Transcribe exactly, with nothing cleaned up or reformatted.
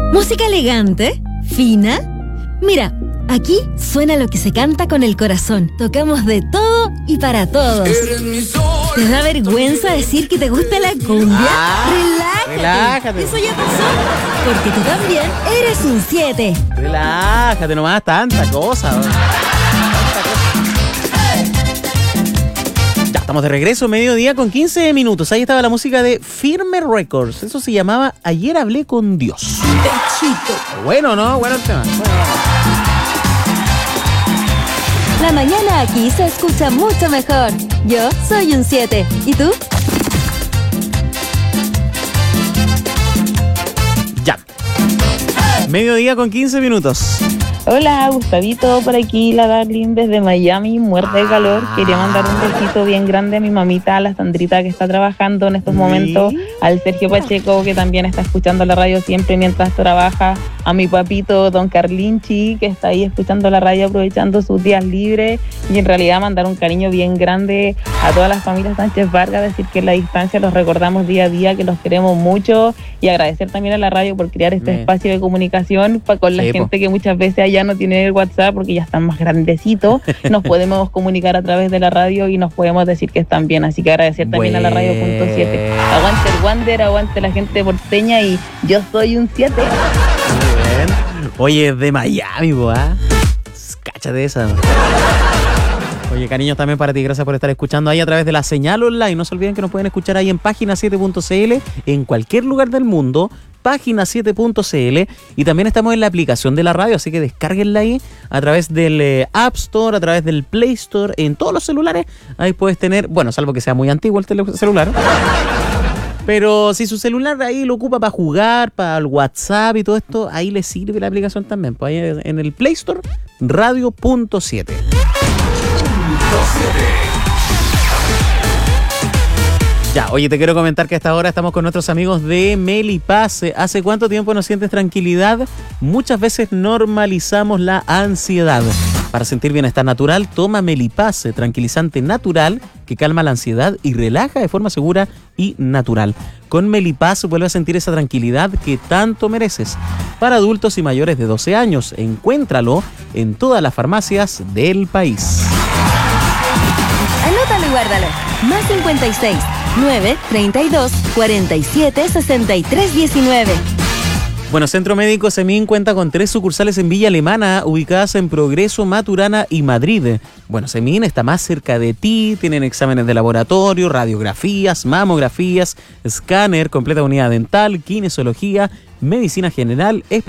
Música elegante, fina. Mira, aquí suena lo que se canta con el corazón. Tocamos de todo y para todos. ¿Te da vergüenza decir que te gusta la cumbia? Ah, relájate. relájate. Eso ya pasó. Porque tú también eres un siete. Relájate nomás, tanta cosa. Tanta cosa. Ya estamos de regreso, mediodía con quince minutos. Ahí estaba la música de Firme Records. Eso se llamaba Ayer hablé con Dios. Pechito. Bueno, ¿no? Bueno el tema. Bueno. La mañana aquí se escucha mucho mejor. Yo soy un siete. ¿Y tú? Ya. Mediodía con quince minutos. Hola, Gustavito, por aquí, la Darlene desde Miami, muerta de calor. Quería mandar un besito bien grande a mi mamita, a la Sandrita, que está trabajando en estos momentos, al Sergio Pacheco, que también está escuchando la radio siempre mientras trabaja, a mi papito, don Carlinchi, que está ahí escuchando la radio aprovechando sus días libres, y en realidad mandar un cariño bien grande a todas las familias Sánchez Vargas, decir que en la distancia los recordamos día a día, que los queremos mucho, y agradecer también a la radio por crear este Me. espacio de comunicación pa, con la Sí, gente po. que muchas veces ya no tiene el WhatsApp porque ya están más grandecitos. Nos podemos comunicar a través de la radio y nos podemos decir que están bien, así que agradecer también a la radio punto siete. Aguante el Wander, aguante la gente porteña y yo soy un siete. Muy bien. Oye, de Miami, boa. Cáchate esa. Oye, cariños también para ti, gracias por estar escuchando ahí a través de la señal online. No se olviden que nos pueden escuchar ahí en página siete punto c l en cualquier lugar del mundo, página siete punto c l, y también estamos en la aplicación de la radio, así que descárguenla ahí a través del eh, App Store, a través del Play Store, en todos los celulares. Ahí puedes tener, bueno, salvo que sea muy antiguo el tele- celular, pero si su celular ahí lo ocupa para jugar, para el WhatsApp y todo esto, ahí le sirve la aplicación también. Pues ahí en el Play Store, radio punto siete. Ya, oye, te quiero comentar que a esta hora estamos con nuestros amigos de Melipaz. ¿Hace cuánto tiempo no sientes tranquilidad? Muchas veces normalizamos la ansiedad. Para sentir bienestar natural, toma Melipaz, tranquilizante natural que calma la ansiedad y relaja de forma segura y natural. Con Melipaz vuelve a sentir esa tranquilidad que tanto mereces. Para adultos y mayores de doce años, encuéntralo en todas las farmacias del país. Anótalo y guárdalo. Más cincuenta y seis, nueve, treinta y dos, cuarenta y siete, sesenta y tres, diecinueve. Bueno, Centro Médico Semín cuenta con tres sucursales en Villa Alemana, ubicadas en Progreso, Maturana y Madrid. Bueno, Semín está más cerca de ti, tienen exámenes de laboratorio, radiografías, mamografías, escáner, completa unidad dental, kinesiología, medicina general,